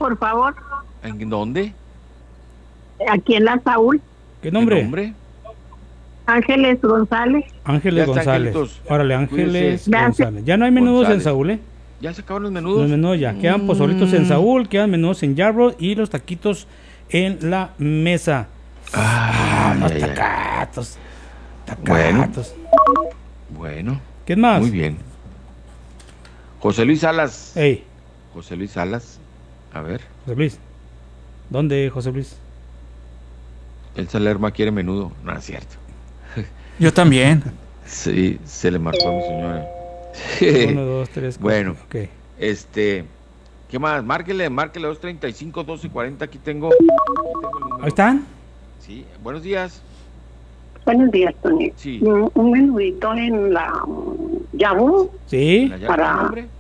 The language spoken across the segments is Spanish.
por favor. ¿En dónde? Aquí en la Saúl. ¿Qué nombre? ¿Qué nombre? Ángeles González. Ángeles Ya está, González. angelitos. Órale, Ángeles Cuídese. González. Ya no hay menudos González. en Saúl, ¿eh? ¿Ya se acabaron los menudos? Los menudos ya. Quedan pozolitos en Saúl, quedan menudos en Yarbrough y los taquitos en la mesa. Los tacatos. Tacatos. Bueno. ¿Qué más? Muy bien. José Luis Salas. Ey, José Luis Salas. A ver. José Luis. ¿Dónde, José Luis? Elsa Lerma quiere menudo. No es cierto. Yo también. Sí, se le marcó a mi señora. 1, 2, 3, 4. Bueno. Ok. ¿Qué más? Márquele 235-1240. Aquí tengo el número. ¿Ahí están? Sí, buenos días. Buenos días, Tony. Sí. Un menudito en la Yabú, Sí. ¿La llave, Para- el nombre?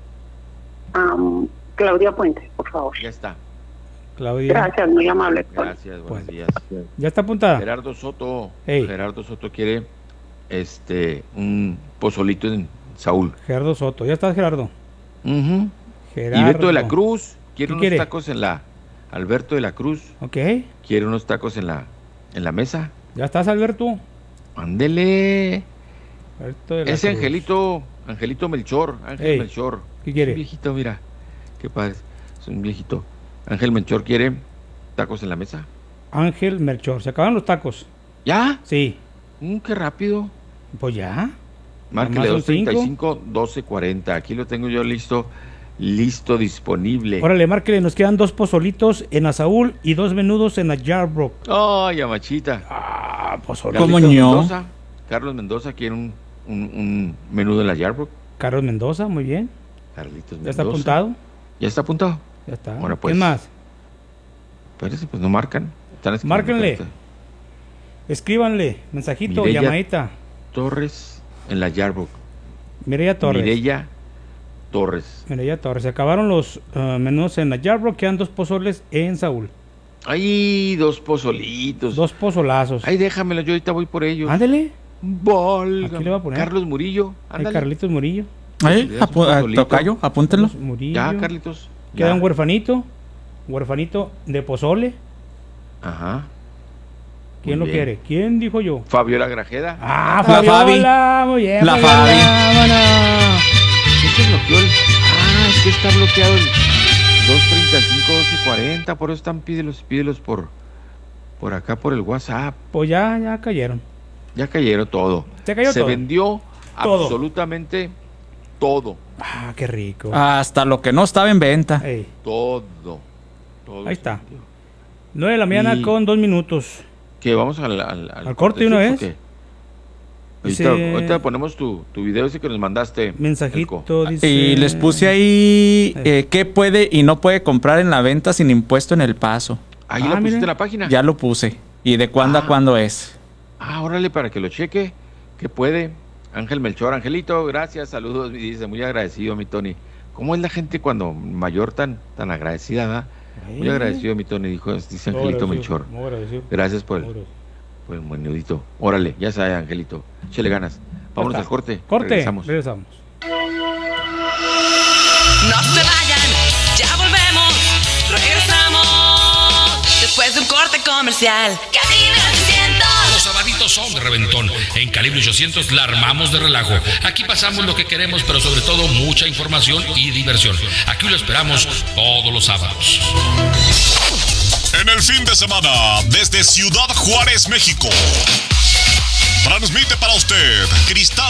Claudia Puente, por favor. Ya está. Claudia. Gracias, muy amable, Tony. Gracias, buenos Bueno. días. ¿Ya está apuntada? Gerardo Soto. Ey. Gerardo Soto quiere un pozolito en Saúl. Gerardo Soto. ¿Ya está, Gerardo? Ujú. Gerardo. Y Beto de la Cruz quiere ¿Qué unos quiere? tacos en la. Alberto de la Cruz Ok. quiere unos tacos en la mesa. ¿Ya estás, Alberto? Ándele. Alberto de la Ese Cruz. Angelito Melchor. Ángel Ey, Melchor. ¿qué quiere? Es un viejito, mira. Qué padre. Es un viejito. Ángel Melchor quiere tacos en la mesa. Ángel Melchor. ¿Se acabaron los tacos? ¿Ya? Sí. Qué rápido. Pues ya. Márquele Nomás son 235-1240. Aquí lo tengo yo listo, disponible. Órale, márquele. Nos quedan 2 pozolitos en la Saúl y 2 menudos en la Yarbrough. Ay, amachita. Ah, pozole. ¿Cómo Carlitos no? Mendoza. Carlos Mendoza quiere un menudo en la Yarbrough. Carlos Mendoza, muy bien. Carlitos Mendoza. ¿Ya está apuntado? ¿Ya está apuntado? Ya está. Bueno, pues. ¿Quién más? Parece, pues no marcan. Están escribiendo Márquenle. ahorita. Escríbanle. Mensajito, Mireya llamadita. Torres en la Yarbrough. Mireya Torres. Mireya Torres. Mireya Torres. Se acabaron los menudos en la Yarbrough. Quedan 2 pozoles en Saúl. Ay, 2 pozolitos. 2 pozolazos. Ay, déjamelo, yo ahorita voy por ellos. Ándele. Válgame. Aquí le voy a poner. Carlos Murillo. Ay, Ándale. Carlitos Murillo. Ahí, Le das un pozolito. tocayo, apúntenlo. Carlos Murillo. Ya, Carlitos. Queda ya. un huerfanito. Huerfanito de pozole. Ajá. ¿Quién Muy lo bien. quiere? ¿Quién dijo yo? Fabiola Grajeda. Ah, La Fabiola. Muy bien. La Fabiola, Fabi. vámonos. ¿Qué se bloqueó el? Ah, es que está bloqueado el 235-1240. Por eso están, pídelos por acá, por el WhatsApp. Pues ya cayeron. Ya cayeron todo. Se cayó Se todo. vendió Todo. absolutamente todo. Ah, qué rico. Hasta lo que no estaba en venta. Ey, Todo. Todo ahí se está. vendió. 9 de la mañana Y- con 2 minutos. ¿Qué? ¿Vamos al corte de una ¿o vez? qué? Dice- Ahorita ponemos tu video ese que nos mandaste. Elco. Mensajito dice. Y les puse ahí qué puede y no puede comprar en la venta sin impuesto en El Paso. Ahí Ah, lo pusiste mire. en la página. Ya lo puse. ¿Y de cuándo a cuándo es? Órale, para que lo cheque. Que puede. Ángel Melchor, Angelito, gracias, saludos, me dice, muy agradecido, mi Tony. ¿Cómo es la gente cuando mayor tan agradecida, ¿verdad? Muy agradecido, mi Tony, dice Angelito Melchor. Muy agradecido. Gracias por el menudito. Órale, ya sabes, Angelito. Échale ganas. Vámonos está. al corte. Corte. Regresamos. Regresamos. No se vayan, ya volvemos, regresamos después de un corte comercial. Calibre 800. Los sabaditos son de reventón. En Calibre 800 la armamos de relajo. Aquí pasamos lo que queremos, pero sobre todo mucha información y diversión. Aquí lo esperamos todos los sábados. En el fin de semana, desde Ciudad Juárez, México, transmite para usted Cristal